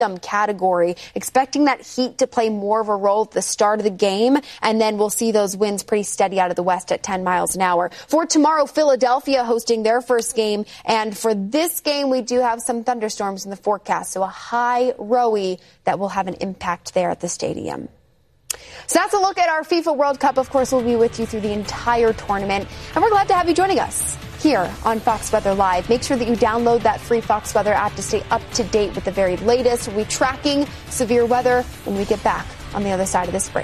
category, expecting that heat to play more of a role at the start of the game, and then we'll see those winds pretty steady out of the west at 10 miles an hour. For tomorrow, Philadelphia hosting their first game, and for this game, we do have some thunderstorms in the forecast, so a high Rowie that will have an impact there at the stadium. So that's a look at our FIFA World Cup. Of course, we'll be with you through the entire tournament, and we're glad to have you joining us here on Fox Weather Live. Make sure that you download that free Fox Weather app to stay up to date with the very latest. We'll be tracking severe weather when we get back on the other side of this break.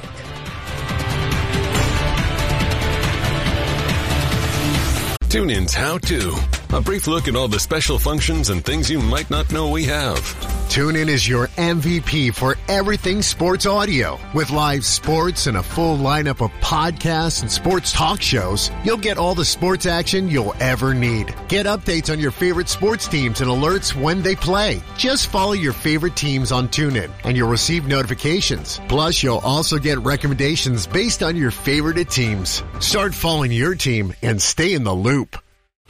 TuneIn's How To. A brief look at all the special functions and things you might not know we have. TuneIn is your MVP for everything sports audio. With live sports and a full lineup of podcasts and sports talk shows, you'll get all the sports action you'll ever need. Get updates on your favorite sports teams and alerts when they play. Just follow your favorite teams on TuneIn, and you'll receive notifications. Plus, you'll also get recommendations based on your favorite teams. Start following your team and stay in the loop.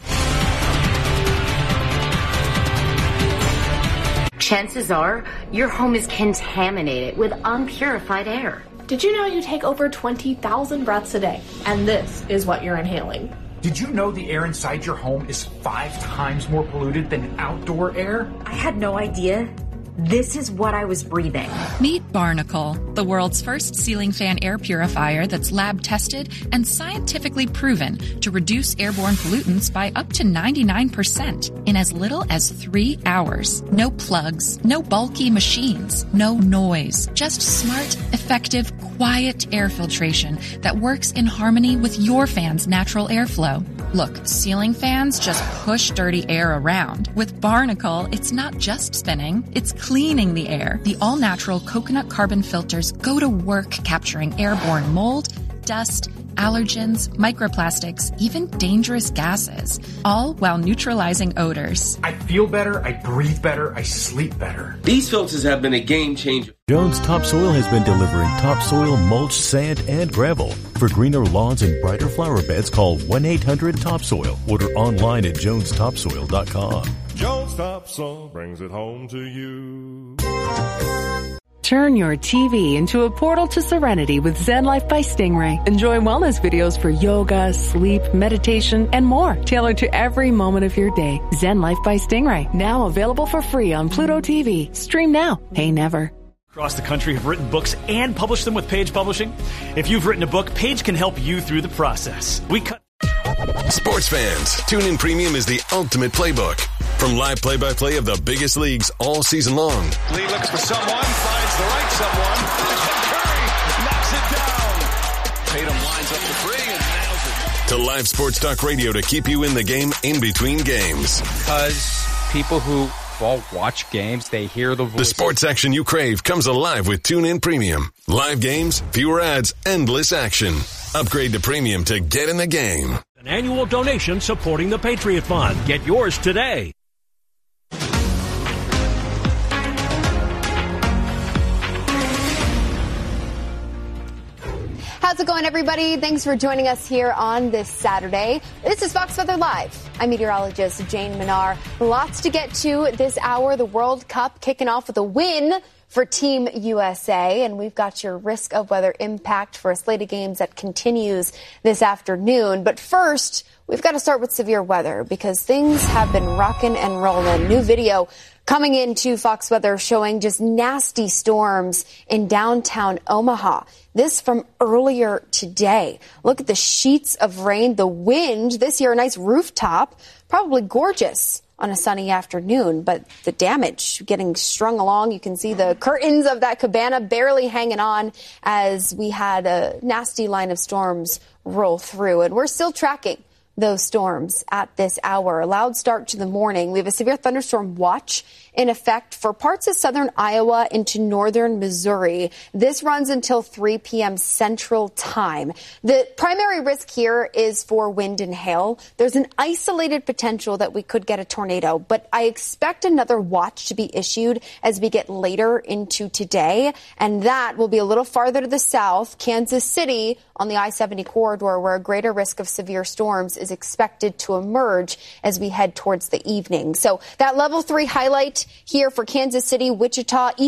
Chances are your home is contaminated with unpurified air. Did you know you take over 20,000 breaths a day, and this is what you're inhaling? Did you know the air inside your home is 5 times more polluted than outdoor air? I had no idea. This is what I was breathing. Meet Barnacle, the world's first ceiling fan air purifier that's lab tested and scientifically proven to reduce airborne pollutants by up to 99% in as little as 3 hours. No plugs, no bulky machines, no noise, just smart, effective, quiet air filtration that works in harmony with your fan's natural airflow. Look, ceiling fans just push dirty air around. With Barnacle, it's not just spinning, it's cleaning the air. The all-natural coconut carbon filters go to work capturing airborne mold, dust, allergens, microplastics, even dangerous gases, all while neutralizing odors. I feel better, I breathe better, I sleep better. These filters have been a game changer. Jones Topsoil has been delivering topsoil, mulch, sand, and gravel. For greener lawns and brighter flower beds, call 1-800-TOPSOIL. Order online at jonestopsoil.com. Jones Topsoil brings it home to you. Turn your TV into a portal to serenity with Zen Life by Stingray. Enjoy wellness videos for yoga, sleep, meditation, and more, tailored to every moment of your day. Zen Life by Stingray, now available for free on Pluto TV. Stream now, pay never. Across the country have written books and published them with Page Publishing. If you've written a book, Page can help you through the process. Sports fans, TuneIn Premium is the ultimate playbook. From live play-by-play of the biggest leagues all season long. Lee looks for someone, finds the right someone. Curry knocks it down. Tatum lines up the three and nails it. To live sports talk radio to keep you in the game in between games. Because people who watch games, they hear the voice. The sports action you crave comes alive with TuneIn Premium. Live games, fewer ads, endless action. Upgrade to Premium to get in the game. An annual donation supporting the Patriot Fund. Get yours today. How's it going, everybody? Thanks for joining us here on this Saturday. This is Fox Weather Live. I'm meteorologist Jane Minar. Lots to get to this hour. The World Cup kicking off with a win for Team USA, and we've got your risk of weather impact for a slate of games that continues this afternoon. But first, we've got to start with severe weather because things have been rocking and rolling. New video coming into Fox Weather showing just nasty storms in downtown Omaha. This from earlier today. Look at the sheets of rain, the wind. This year, a nice rooftop, probably gorgeous on a sunny afternoon, but the damage getting strung along. You can see the curtains of that cabana barely hanging on as we had a nasty line of storms roll through. And we're still tracking those storms at this hour. A loud start to the morning. We have a severe thunderstorm watch in effect for parts of southern Iowa into northern Missouri. This runs until 3 p.m. Central Time. The primary risk here is for wind and hail. There's an isolated potential that we could get a tornado, but I expect another watch to be issued as we get later into today, and that will be a little farther to the south, Kansas City on the I-70 corridor, where a greater risk of severe storms is is expected to emerge as we head towards the evening. So that level 3 highlight here for Kansas City, Wichita,